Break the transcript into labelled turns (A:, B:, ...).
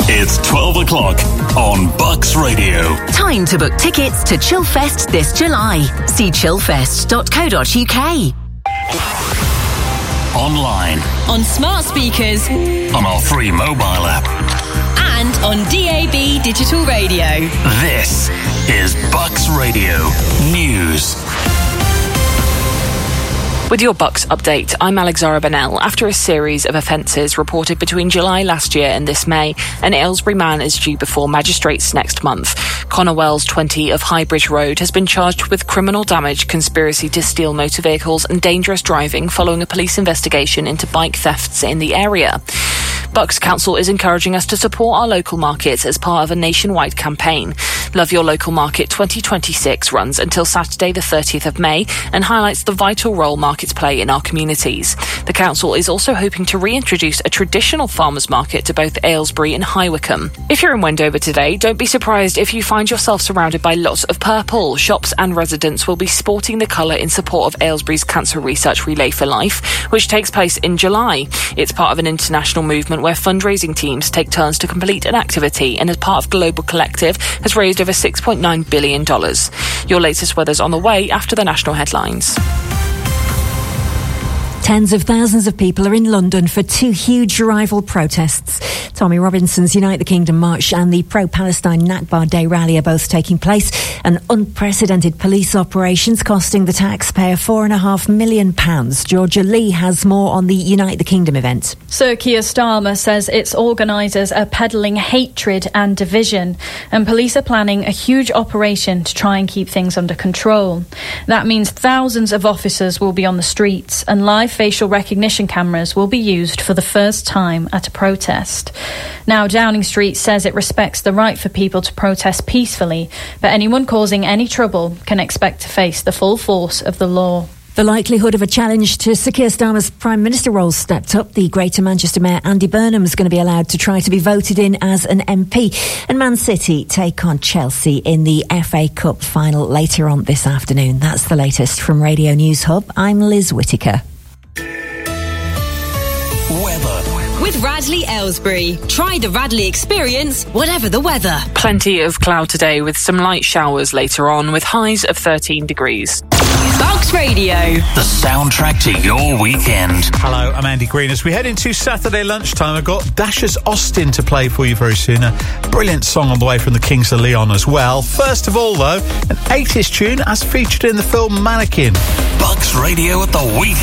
A: It's 12 o'clock on Bucks Radio.
B: Time to book tickets to Chillfest this July. See chillfest.co.uk.
A: Online.
C: On smart speakers.
A: On our free mobile app.
C: And on DAB digital radio.
A: This is Bucks Radio News.
D: With your Bucks update, I'm Alexara Bennell. After a series of offences reported between July last year and this May, an Aylesbury man is due before magistrates next month. Connor Wells, 20, of Highbridge Road, has been charged with criminal damage, conspiracy to steal motor vehicles and dangerous driving following a police investigation into bike thefts in the area. Bucks Council is encouraging us to support our local markets as part of a nationwide campaign. Love Your Local Market 2026 runs until Saturday the 30th of May and highlights the vital role markets play in our communities. The council is also hoping to reintroduce a traditional farmers market to both Aylesbury and High Wycombe. If you're in Wendover today, don't be surprised if you find yourself surrounded by lots of purple. Shops and residents will be sporting the colour in support of Aylesbury's Cancer Research Relay for Life, which takes place in July. It's part of an international movement where fundraising teams take turns to complete an activity and as part of Global Collective has raised over $6.9 billion. Your latest weather's on the way after the national headlines.
E: Tens of thousands of people are in London for two huge rival protests. Tommy Robinson's Unite the Kingdom March and the pro-Palestine Nakba Day rally are both taking place. An unprecedented police operations costing the taxpayer £4.5 million. Georgia Lee has more on the Unite the Kingdom event.
F: Sir Keir Starmer says its organisers are peddling hatred and division, and police are planning a huge operation to try and keep things under control. That means thousands of officers will be on the streets and live facial recognition cameras will be used for the first time at a protest. Now, Downing Street says it respects the right for people to protest peacefully, but anyone causing any trouble can expect to face the full force of the law.
E: The likelihood of a challenge to Sir Keir Starmer's Prime Minister role stepped up. The Greater Manchester Mayor Andy Burnham is going to be allowed to try to be voted in as an MP. And Man City take on Chelsea in the FA Cup final later on this afternoon. That's the latest from Radio News Hub. I'm Liz Whittaker.
A: Weather.
C: With Radley Aylesbury. Try the Radley experience, whatever the weather.
D: Plenty of cloud today with some light showers later on with highs of 13 degrees.
C: Bucks Radio.
A: The soundtrack to your weekend.
G: Hello, I'm Andy Green. As we head into Saturday lunchtime, I've got Dashers Austin to play for you very soon. A brilliant song on the way from the Kings of Leon as well. First of all, though, an 80s tune as featured in the film Mannequin.
A: Bucks Radio at the weekend.